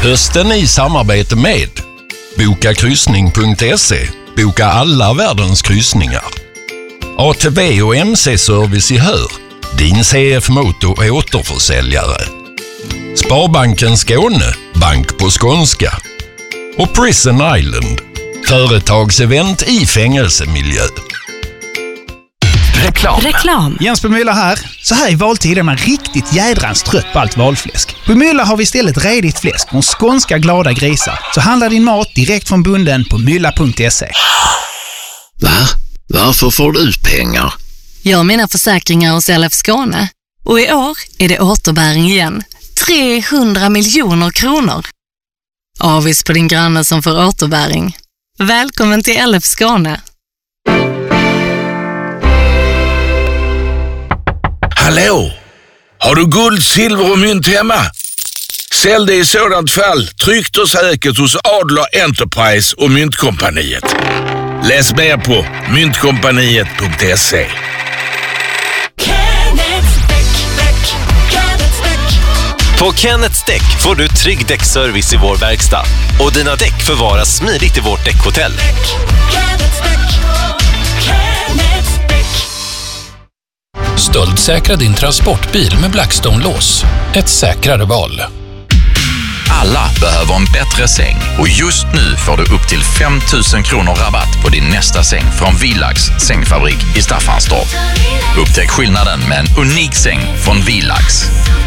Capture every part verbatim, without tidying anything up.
Hösten i samarbete med boka kryssning punkt se. Boka alla världens kryssningar. A T V och M C-service i Hör. Din C F Moto återförsäljare. Sparbanken Skåne. Bank på skånska. Och Prison Island. Företagsevent i fängelsemiljö. Reklam. Reklam. Jens på Mylla här. Så här i valtid är man riktigt jädrans trött på allt valfläsk. På Mylla har vi istället redigt fläsk från skånska glada grisar. Så handla din mat direkt från bunden på mylla punkt se. Va? Varför får du pengar? Jag har mina försäkringar hos L F Skåne. Och i år är det återbäring igen. trehundra miljoner kronor. Avis på din granne som får återbäring. Välkommen till L F Skåne. Hallå! Har du guld, silver och mynt hemma? Sälj det i sådant fall tryggt och säkert hos Adler Enterprise och Myntkompaniet. Läs mer på myntkompaniet punkt se. På Kenneths Däck får du trygg däckservice i vår verkstad. Och dina däck förvaras smidigt i vårt däckhotell. Stöldsäkra din transportbil med Blackstone-lås. Ett säkrare val. Alla behöver en bättre säng och just nu får du upp till fem tusen kronor rabatt på din nästa säng från Villax sängfabrik i Staffanstorp. Upptäck skillnaden med en unik säng från Villax.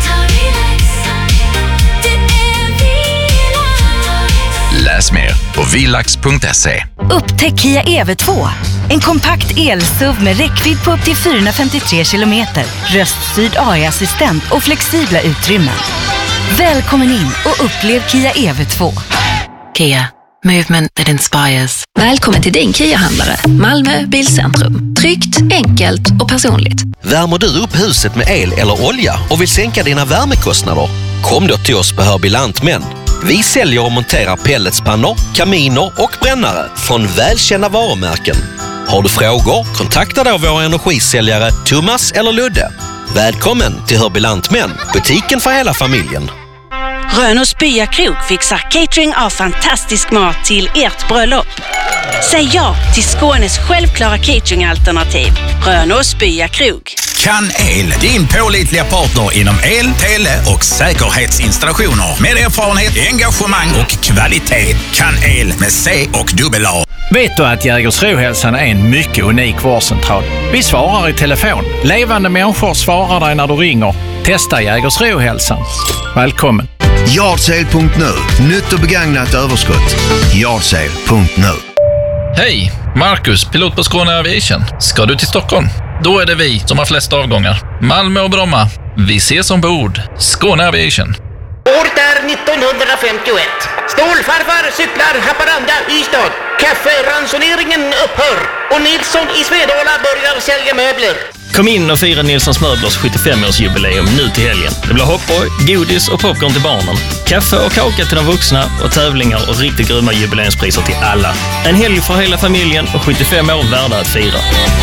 Läs mer på villax punkt se. Upptäck Kia E V två. En kompakt el-S U V med räckvidd på upp till fyrahundrafemtiotre kilometer, röststyrd A I-assistent och flexibla utrymmen. Välkommen in och upplev Kia E V två. Kia. Movement that inspires. Välkommen till din Kia-handlare. Malmö Bilcentrum. Tryggt, enkelt och personligt. Värmer du upp huset med el eller olja och vill sänka dina värmekostnader? Kom då till oss på Hörby Lantmän. Vi säljer och monterar pelletspannor, kaminer och brännare från välkända varumärken. Har du frågor? Kontakta då våra energisäljare Thomas eller Ludde. Välkommen till Hörby Lantmän, butiken för hela familjen. Rönås Bya Krog fixar catering av fantastisk mat till ert bröllop. Säg ja till Skånes självklara cateringalternativ. Rönås Bya Krog. Kan El, din pålitliga partner inom el, tele och säkerhetsinstallationer. Med erfarenhet, engagemang och kvalitet. Kan El med C och dubbel A. Vet du att Jägersrohälsan är en mycket unik vårdcentral? Vi svarar i telefon. Levande människor svarar dig när du ringer. Testa Jägersrohälsan. Välkommen. Yardsale punkt nu. Nytt och begagnat överskott. Yardsale punkt nu. Hej, Marcus, pilot på Skåne Aviation. Ska du till Stockholm? Då är det vi som har flest avgångar. Malmö och Bromma. Vi ses ombord. Skåne Aviation. Året är nittonhundrafemtioett. Stålfarfar cyklar Haparanda, Ystad. Kafferansoneringen upphör. Och Nilsson i Svedala börjar sälja möbler. Kom in och fira Nilssons Möblers sjuttiofemårsjubileum nu till helgen. Det blir hoppborg, godis och popcorn till barnen. Kaffe och kaka till de vuxna och tävlingar och riktigt grymma jubileumspriser till alla. En helg för hela familjen och sjuttiofem år värda att fira.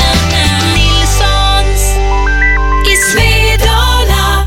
Nilssons i Svedala.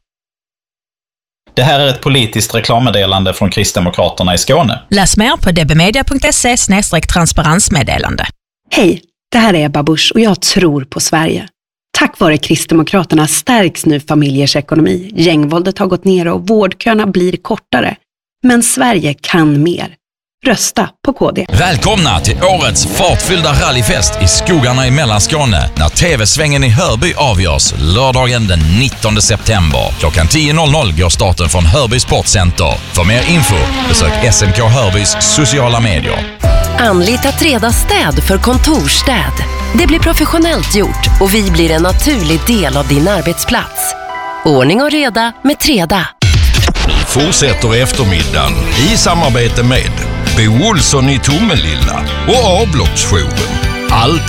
Det här är ett politiskt reklammeddelande från Kristdemokraterna i Skåne. Läs mer på dbmedia punkt se slash transparensmeddelande. Hej, det här är Ebba Busch och jag tror på Sverige. Tack vare Kristdemokraterna stärks nu familjers ekonomi. Gängvåldet har gått ner och vårdköerna blir kortare. Men Sverige kan mer. Rösta på K D. Välkomna till årets fartfyllda rallyfest i skogarna i Mellanskåne när T V-svängen i Hörby avgörs lördagen den nittonde september. Klockan tio går starten från Hörby Sportcenter. För mer info besök S M K Hörbys sociala medier. Anlita Treda städ för kontorstäd. Det blir professionellt gjort och vi blir en naturlig del av din arbetsplats. Ordning och reda med Treda. Fortsätter eftermiddagen i samarbete med Bo Olsson i Tomelilla och Avloppsjouren. Allt